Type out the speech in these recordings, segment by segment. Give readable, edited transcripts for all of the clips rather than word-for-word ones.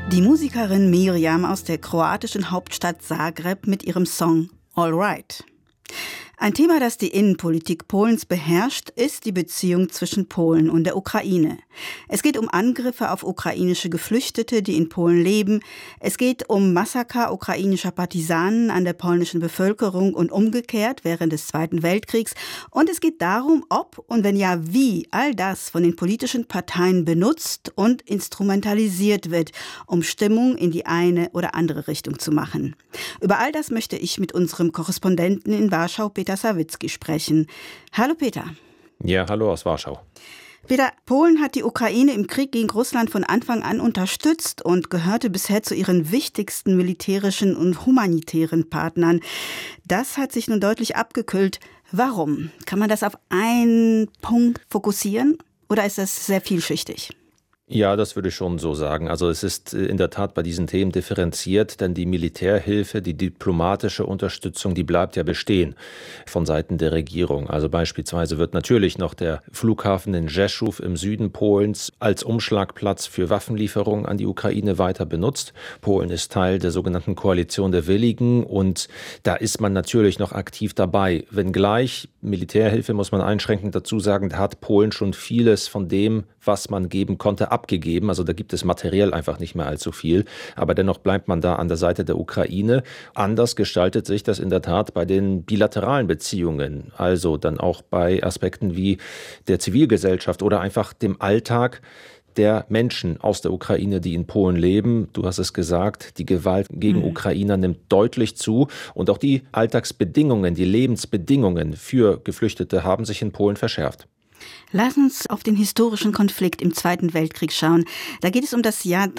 Die Musikerin Miriam aus der kroatischen Hauptstadt Zagreb mit ihrem Song All Right. Ein Thema, das die Innenpolitik Polens beherrscht, ist die Beziehung zwischen Polen und der Ukraine. Es geht um Angriffe auf ukrainische Geflüchtete, die in Polen leben. Es geht um Massaker ukrainischer Partisanen an der polnischen Bevölkerung und umgekehrt während des Zweiten Weltkriegs. Und es geht darum, ob und wenn ja, wie all das von den politischen Parteien benutzt und instrumentalisiert wird, um Stimmung in die eine oder andere Richtung zu machen. Über all das möchte ich mit unserem Korrespondenten in Warschau, Peter Sawicki, sprechen. Hallo Peter. Ja, hallo aus Warschau. Peter, Polen hat die Ukraine im Krieg gegen Russland von Anfang an unterstützt und gehörte bisher zu ihren wichtigsten militärischen und humanitären Partnern. Das hat sich nun deutlich abgekühlt. Warum? Kann man das auf einen Punkt fokussieren oder ist das sehr vielschichtig? Ja, das würde ich schon so sagen. Also es ist in der Tat bei diesen Themen differenziert, denn die Militärhilfe, die diplomatische Unterstützung, die bleibt ja bestehen von Seiten der Regierung. Also beispielsweise wird natürlich noch der Flughafen in Rzeszów im Süden Polens als Umschlagplatz für Waffenlieferungen an die Ukraine weiter benutzt. Polen ist Teil der sogenannten Koalition der Willigen und da ist man natürlich noch aktiv dabei. Wenngleich Militärhilfe, muss man einschränkend dazu sagen, da hat Polen schon vieles von dem, was man geben konnte, abgegeben. Also da gibt es materiell einfach nicht mehr allzu viel. Aber dennoch bleibt man da an der Seite der Ukraine. Anders gestaltet sich das in der Tat bei den bilateralen Beziehungen. Also dann auch bei Aspekten wie der Zivilgesellschaft oder einfach dem Alltag der Menschen aus der Ukraine, die in Polen leben. Du hast es gesagt, die Gewalt gegen Ukrainer nimmt deutlich zu. Und auch die Alltagsbedingungen, die Lebensbedingungen für Geflüchtete haben sich in Polen verschärft. Lass uns auf den historischen Konflikt im Zweiten Weltkrieg schauen. Da geht es um das Jahr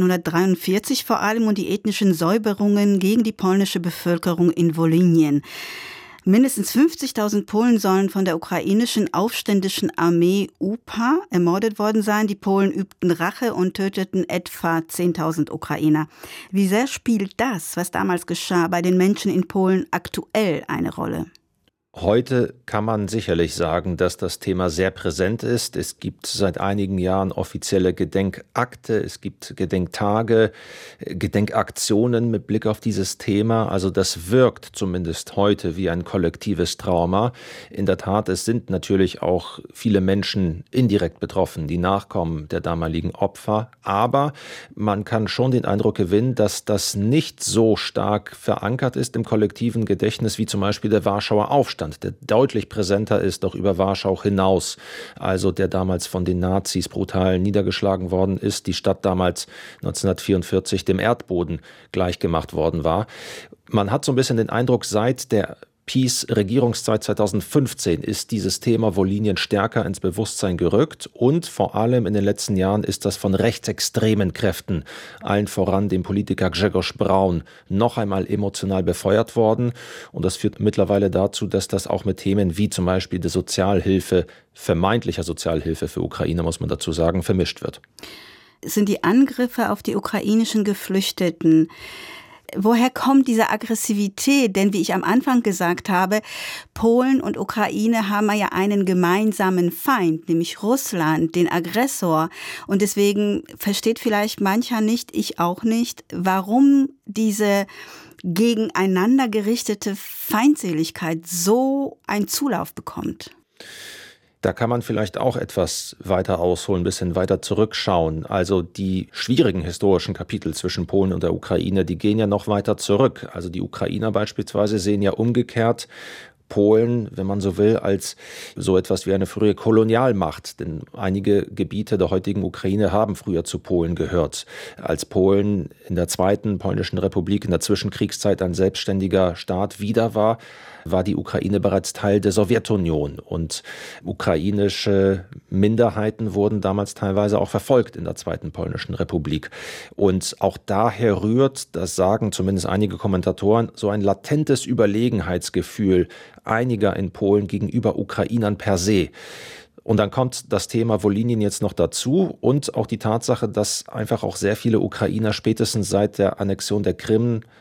1943 vor allem und die ethnischen Säuberungen gegen die polnische Bevölkerung in Wolinien. Mindestens 50.000 Polen sollen von der ukrainischen aufständischen Armee UPA ermordet worden sein. Die Polen übten Rache und töteten etwa 10.000 Ukrainer. Wie sehr spielt das, was damals geschah, bei den Menschen in Polen aktuell eine Rolle? Heute kann man sicherlich sagen, dass das Thema sehr präsent ist. Es gibt seit einigen Jahren offizielle Gedenkakte, es gibt Gedenktage, Gedenkaktionen mit Blick auf dieses Thema. Also das wirkt zumindest heute wie ein kollektives Trauma. In der Tat, es sind natürlich auch viele Menschen indirekt betroffen, die Nachkommen der damaligen Opfer. Aber man kann schon den Eindruck gewinnen, dass das nicht so stark verankert ist im kollektiven Gedächtnis wie zum Beispiel der Warschauer Aufstand, der deutlich präsenter ist, doch über Warschau hinaus, also der damals von den Nazis brutal niedergeschlagen worden ist, die Stadt damals 1944 dem Erdboden gleichgemacht worden war. Man hat so ein bisschen den Eindruck, seit der PiS-Regierungszeit 2015 ist dieses Thema Wolinien stärker ins Bewusstsein gerückt und vor allem in den letzten Jahren ist das von rechtsextremen Kräften, allen voran dem Politiker Grzegorz Braun, noch einmal emotional befeuert worden und das führt mittlerweile dazu, dass das auch mit Themen wie zum Beispiel der Sozialhilfe, vermeintlicher Sozialhilfe für Ukraine, muss man dazu sagen, vermischt wird. Sind die Angriffe auf die ukrainischen Geflüchteten, woher kommt diese Aggressivität? Denn wie ich am Anfang gesagt habe, Polen und Ukraine haben ja einen gemeinsamen Feind, nämlich Russland, den Aggressor. Und deswegen versteht vielleicht mancher nicht, ich auch nicht, warum diese gegeneinander gerichtete Feindseligkeit so einen Zulauf bekommt. Da kann man vielleicht auch etwas weiter ausholen, ein bisschen weiter zurückschauen. Also die schwierigen historischen Kapitel zwischen Polen und der Ukraine, die gehen ja noch weiter zurück. Also die Ukrainer beispielsweise sehen ja umgekehrt Polen, wenn man so will, als so etwas wie eine frühe Kolonialmacht. Denn einige Gebiete der heutigen Ukraine haben früher zu Polen gehört. Als Polen in der Zweiten Polnischen Republik in der Zwischenkriegszeit ein selbstständiger Staat wieder war, war die Ukraine bereits Teil der Sowjetunion. Und ukrainische Minderheiten wurden damals teilweise auch verfolgt in der Zweiten Polnischen Republik. Und auch daher rührt, das sagen zumindest einige Kommentatoren, so ein latentes Überlegenheitsgefühl einiger in Polen gegenüber Ukrainern per se. Und dann kommt das Thema Wolinien jetzt noch dazu und auch die Tatsache, dass einfach auch sehr viele Ukrainer spätestens seit der Annexion der Krim